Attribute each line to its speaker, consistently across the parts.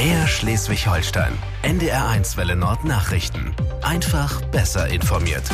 Speaker 1: Mehr Schleswig-Holstein. NDR1 Welle Nord Nachrichten. Einfach besser informiert.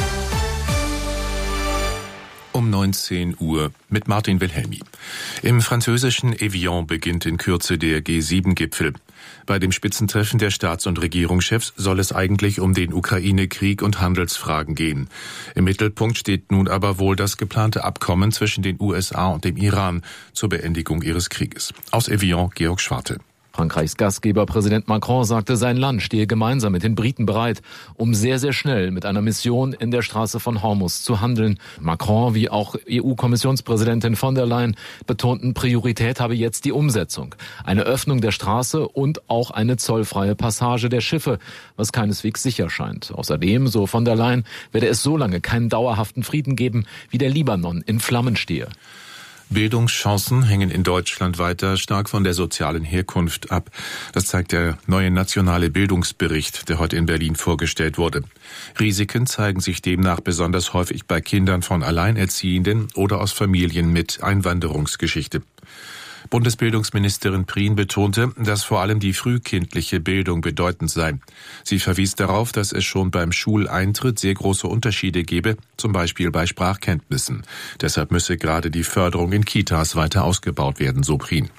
Speaker 2: Um 19 Uhr mit Martin Wilhelmi. Im französischen Evian beginnt in Kürze der G7-Gipfel. Bei dem Spitzentreffen der Staats- und Regierungschefs soll es eigentlich um den Ukraine-Krieg und Handelsfragen gehen. Im Mittelpunkt steht nun aber wohl das geplante Abkommen zwischen den USA und dem Iran zur Beendigung ihres Krieges. Aus Evian, Georg Schwarte.
Speaker 3: Frankreichs Gastgeber Präsident Macron sagte, sein Land stehe gemeinsam mit den Briten bereit, um sehr, sehr schnell mit einer Mission in der Straße von Hormuz zu handeln. Macron wie auch EU-Kommissionspräsidentin von der Leyen betonten, Priorität habe jetzt die Umsetzung. Eine Öffnung der Straße und auch eine zollfreie Passage der Schiffe, was keineswegs sicher scheint. Außerdem, so von der Leyen, werde es so lange keinen dauerhaften Frieden geben, wie der Libanon in Flammen stehe.
Speaker 2: Bildungschancen hängen in Deutschland weiter stark von der sozialen Herkunft ab. Das zeigt der neue nationale Bildungsbericht, der heute in Berlin vorgestellt wurde. Risiken zeigen sich demnach besonders häufig bei Kindern von Alleinerziehenden oder aus Familien mit Einwanderungsgeschichte. Bundesbildungsministerin Prien betonte, dass vor allem die frühkindliche Bildung bedeutend sei. Sie verwies darauf, dass es schon beim Schuleintritt sehr große Unterschiede gebe, zum Beispiel bei Sprachkenntnissen. Deshalb müsse gerade die Förderung in Kitas weiter ausgebaut werden, so Prien.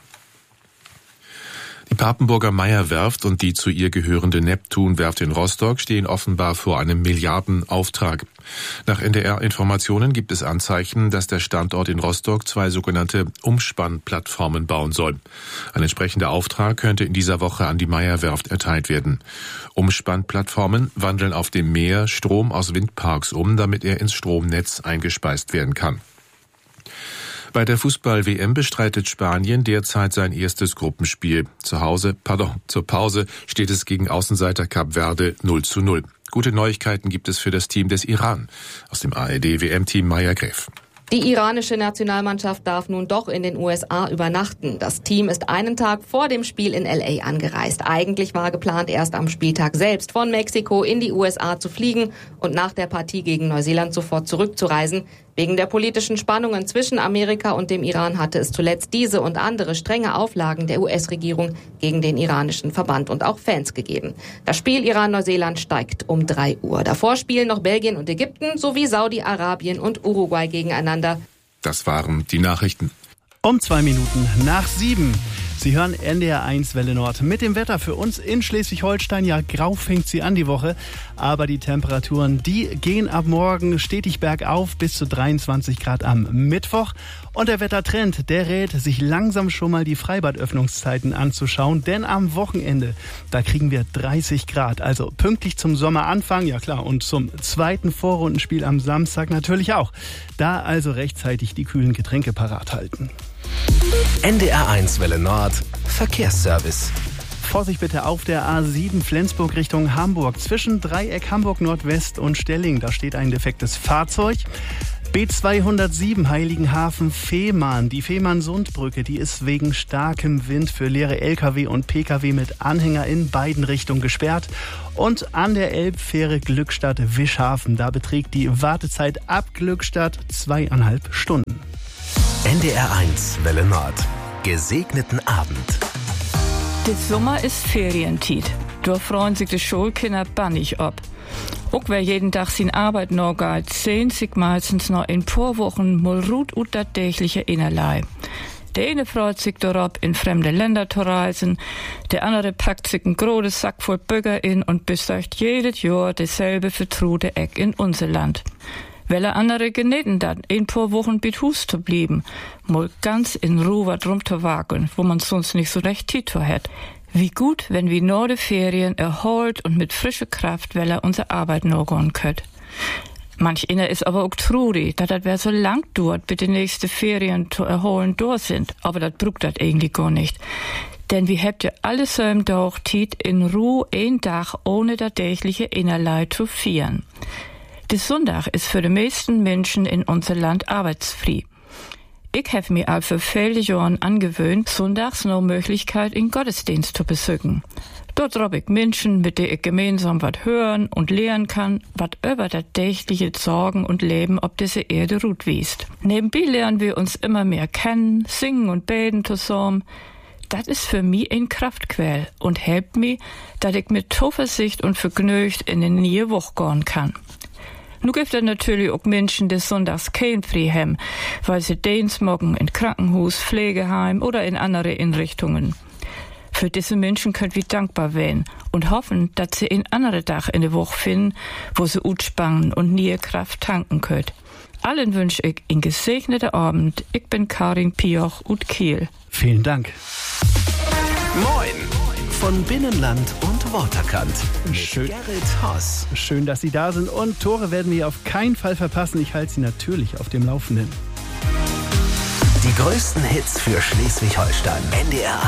Speaker 2: Die Papenburger Meyer-Werft und die zu ihr gehörende Neptun-Werft in Rostock stehen offenbar vor einem Milliardenauftrag. Nach NDR-Informationen gibt es Anzeichen, dass der Standort in Rostock 2 sogenannte Umspannplattformen bauen soll. Ein entsprechender Auftrag könnte in dieser Woche an die Meyer-Werft erteilt werden. Umspannplattformen wandeln auf dem Meer Strom aus Windparks um, damit er ins Stromnetz eingespeist werden kann. Bei der Fußball-WM bestreitet Spanien derzeit sein erstes Gruppenspiel. Zur Pause steht es gegen Außenseiter Kap Verde 0:0. Gute Neuigkeiten gibt es für das Team des Iran. Aus dem ARD-WM-Team Maya Gräf.
Speaker 4: Die iranische Nationalmannschaft darf nun doch in den USA übernachten. Das Team ist einen Tag vor dem Spiel in L.A. angereist. Eigentlich war geplant, erst am Spieltag selbst von Mexiko in die USA zu fliegen und nach der Partie gegen Neuseeland sofort zurückzureisen. Wegen der politischen Spannungen zwischen Amerika und dem Iran hatte es zuletzt diese und andere strenge Auflagen der US-Regierung gegen den iranischen Verband und auch Fans gegeben. Das Spiel Iran-Neuseeland steigt um 3 Uhr. Davor spielen noch Belgien und Ägypten sowie Saudi-Arabien und Uruguay gegeneinander.
Speaker 2: Das waren die Nachrichten.
Speaker 5: Um 2 Minuten nach 7. Sie hören NDR1 Welle Nord mit dem Wetter für uns in Schleswig-Holstein. Ja, grau fängt sie an die Woche, aber die Temperaturen, die gehen ab morgen stetig bergauf bis zu 23 Grad am Mittwoch. Und der Wettertrend, der rät, sich langsam schon mal die Freibadöffnungszeiten anzuschauen, denn am Wochenende, da kriegen wir 30 Grad, also pünktlich zum Sommeranfang, ja klar, und zum zweiten Vorrundenspiel am Samstag natürlich auch. Da also rechtzeitig die kühlen Getränke parat halten.
Speaker 1: NDR1 Welle Nord Verkehrsservice.
Speaker 5: Vorsicht bitte auf der A7 Flensburg Richtung Hamburg. Zwischen Dreieck Hamburg Nordwest und Stelling, da steht ein defektes Fahrzeug. B207 Heiligenhafen-Fehmarn. Die Fehmarn-Sundbrücke, die ist wegen starkem Wind für leere Lkw und Pkw mit Anhänger in beiden Richtungen gesperrt. Und an der Elbfähre Glückstadt-Wischhafen, da beträgt die Wartezeit ab Glückstadt 2,5 Stunden.
Speaker 1: NDR1 Welle Nord. Gesegneten Abend.
Speaker 6: Der Sommer ist Ferientied. Da freuen sich die Schulkinder bannig ab. Auch wer jeden Tag sin Arbeit noch geht, sehnt sich meistens noch in paar Wochen mal ruht ut dat tägliche Innerlei. Der eine freut sich darauf, in fremde Länder zu reisen, der andere packt sich einen großen Sack voll Böcker in und besucht jedes Jahr dasselbe vertraute Eck in unser Land. Welle andere geneten dann, in paar Wochen bit Hus zu blieben, mal ganz in Ruhe drum zu wagen, wo man sonst nicht so recht Tito hat. Wie gut, wenn wir nach den Ferien erholt und mit frischer Kraft Welle unsere Arbeit nachgehen können. Manch inner ist aber auch traurig, dass das wer so lang dauert, bis die nächsten Ferien zu erholen durch sind. Aber das brucht das eigentlich gar nicht. Denn wir habt ja alles so im Tag Tiet in Ruhe einen Tag ohne das tägliche Innerlei zu feiern. Der Sonntag ist für die meisten Menschen in unser Land arbeitsfrei. Ich habe mir auch für viele Jahre angewöhnt, sonntags noch Möglichkeit in Gottesdienst zu besuchen. Dort habe ich Menschen, mit denen ich gemeinsam was hören und lernen kann, was über das tägliche Sorgen und Leben auf dieser Erde ruht wiest. Nebenbei lernen wir uns immer mehr kennen, singen und beten zusammen. das ist für mich ein Kraftquell und hilft mir, dass ich mit Zuversicht und Vergnügt in eine neue Woche gehen kann. Nu gibt es natürlich auch Menschen, die sonntags kein frei haben, weil sie Dienstmorgen in Krankenhaus, Pflegeheim oder in andere Einrichtungen. Für diese Menschen können wir dankbar werden und hoffen, dass sie einen anderen Tag in der Woche finden, wo sie utspannen und neue Kraft tanken können. Allen wünsche ich einen gesegneten Abend. Ich bin Karin Pioch ut Kiel.
Speaker 5: Vielen Dank.
Speaker 1: Moin von Binnenland und Waterkant.
Speaker 5: Schön.
Speaker 1: Gerrit Haas.
Speaker 5: Schön, dass Sie da sind. Und Tore werden wir auf keinen Fall verpassen. Ich halte Sie natürlich auf dem Laufenden.
Speaker 1: Die größten Hits für Schleswig-Holstein. NDR